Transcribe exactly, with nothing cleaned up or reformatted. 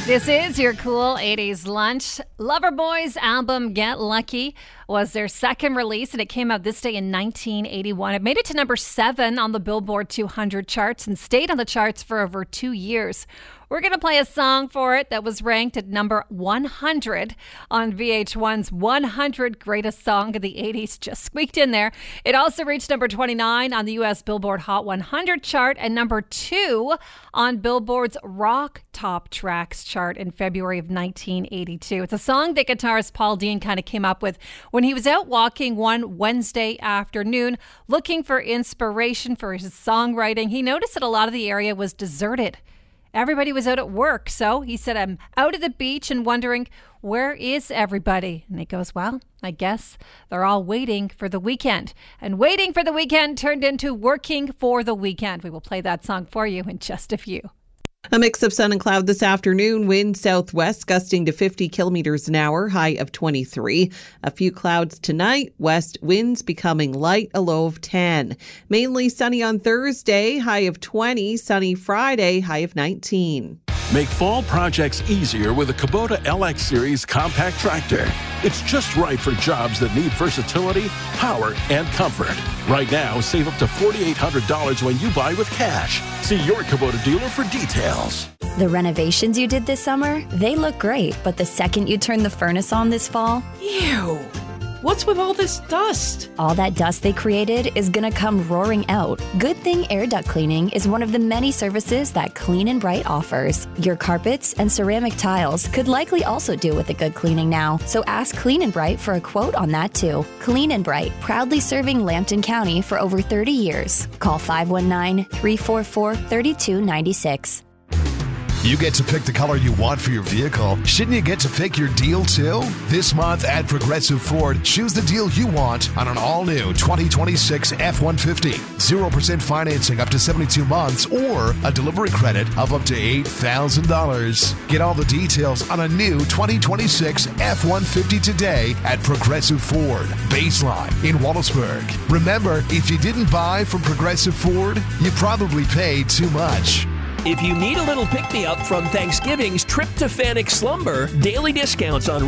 This is your cool eighties lunch. Loverboy's album Get Lucky was their second release, and it came out this day in nineteen eighty-one. It made it to number seven on the Billboard two hundred charts and stayed on the charts for over two years. We're going to play a song for it that was ranked at number one hundred on V H one's one hundred Greatest Song of the eighties. Just squeaked in there. It also reached number twenty-nine on the U S Billboard Hot one hundred chart and number two on Billboard's Rock Top Tracks chart in February of nineteen eighty-two. It's a song that guitarist Paul Dean kind of came up with when he was out walking one Wednesday afternoon looking for inspiration for his songwriting. He noticed that a lot of the area was deserted. Everybody was out at work, so he said, I'm out at the beach and wondering, where is everybody? And he goes, well, I guess they're all waiting for the weekend. And waiting for the weekend turned into working for the weekend. We will play that song for you in just a few. A mix of sun and cloud this afternoon. Wind southwest gusting to fifty kilometers an hour, high of twenty-three. A few clouds tonight. West winds becoming light, a low of ten. Mainly sunny on Thursday, high of twenty. Sunny Friday, high of nineteen. Make fall projects easier with a Kubota L X Series compact tractor. It's just right for jobs that need versatility, power, and comfort. Right now, save up to four thousand eight hundred dollars when you buy with cash. See your Kubota dealer for details. The renovations you did this summer, they look great, but the second you turn the furnace on this fall... Ew! What's with all this dust? All that dust they created is gonna come roaring out. Good Thing Air Duct Cleaning is one of the many services that Clean and Bright offers. Your carpets and ceramic tiles could likely also do with a good cleaning now, so ask Clean and Bright for a quote on that too. Clean and Bright, proudly serving Lambton County for over thirty years. Call five one nine, three four four, three two nine six. You get to pick the color you want for your vehicle. Shouldn't you get to pick your deal too? This month at Progressive Ford, choose the deal you want on an all-new twenty twenty-six F one fifty. zero percent financing up to seventy-two months or a delivery credit of up to eight thousand dollars. Get all the details on a new twenty twenty-six F one fifty today at Progressive Ford, Baseline in Wallaceburg. Remember, if you didn't buy from Progressive Ford, you probably paid too much. If you need a little pick-me-up from Thanksgiving's trip to Fanick Slumber, daily discounts on